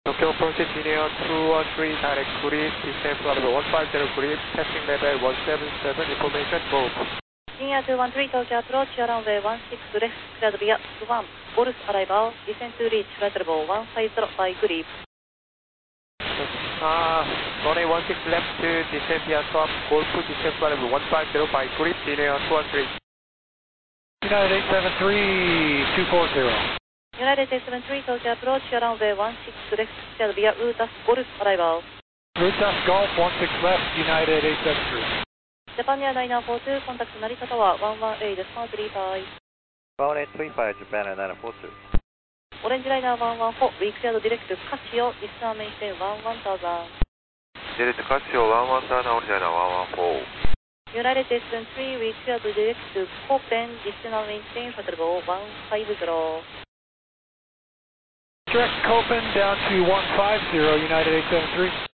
Tokyo approach Linear 213 direct grid, descent flight level 150 grid, testing level 177, information move. Linear 213 Tokyo approach, runway 16 left, cleared via 1, Golf arrival, descent to reach flight level 150 by grid. Runway 16 left to descent via swap, Golf descent flight level 150 by grid, Linear 213. United 873, 240. United 873 Tokyo approach, runway 16 left, cleared via Utas, Golf arrival. Utas Golf 16 left, United 873. Japan Airliner 42, contact Narita Tower 118, decimal 35. 1835, Japan Airliner 42. Orange Liner 114, we cleared direct to Casio, Eastern maintain 11000. Direct Casio 11000, Orange Liner 114. United 873, we cleared direct to Copen, Eastern maintain flight level 150. Direct Copen down to 150, United 873.